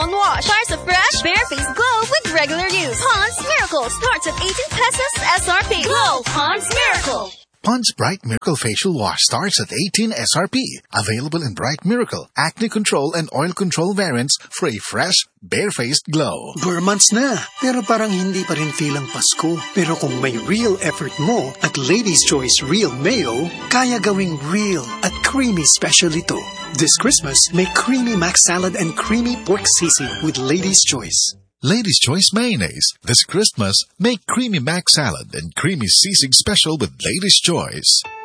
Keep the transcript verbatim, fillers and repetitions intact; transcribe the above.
two-in-one wash. Bars of fresh, bare-faced glow with regular use. Pond's Miracle starts at eighteen pesos S R P. Glow Pond's Miracle. Pond's Bright Miracle Facial Wash starts at eighteen S R P. Available in Bright Miracle, Acne Control, and Oil Control variants for a fresh, bare-faced glow. Four months na, pero parang hindi pa rin feel ang Pasko. Pero kung may real effort mo at Lady's Choice Real Mayo, kaya gawing real at creamy special ito. This Christmas, make creamy mac salad and creamy pork sisig with Lady's Choice. Lady's Choice Mayonnaise. This Christmas, make creamy mac salad and creamy sisig special with Lady's Choice.